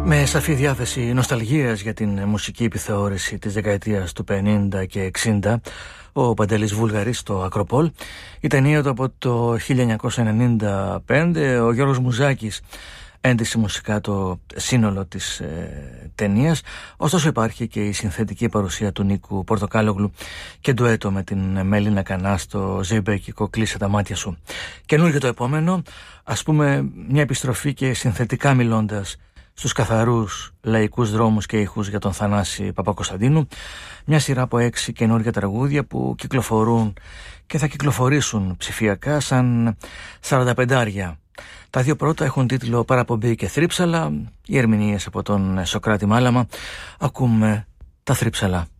Με σαφή διάθεση νοσταλγίας για την μουσική επιθεώρηση της δεκαετίας του 50 και 60, ο Παντελής Βούλγαρης στο Ακροπόλ, η ταινία του από το 1995, ο Γιώργος Μουζάκης έντυσε μουσικά το σύνολο της ταινίας. Ωστόσο υπάρχει και η συνθετική παρουσία του Νίκου Πορτοκάλογλου και ντουέτο με την Μέλινα Κανά στο ζεϊμπέκικο «Κλείσε τα μάτια σου». Καινούργιο το επόμενο, ας πούμε μια επιστροφή και συνθετικά μιλώντας στους καθαρούς λαϊκούς δρόμους και ήχους για τον Θανάση Παπακοσταντίνου, μια σειρά από 6 καινούργια τραγούδια που κυκλοφορούν και θα κυκλοφορήσουν ψηφιακά σαν 45άρια. Τα δύο πρώτα έχουν τίτλο «Παραπομπή» και «Θρύψαλα», οι ερμηνείες από τον Σοκράτη Μάλαμα. Ακούμε τα «Θρύψαλα».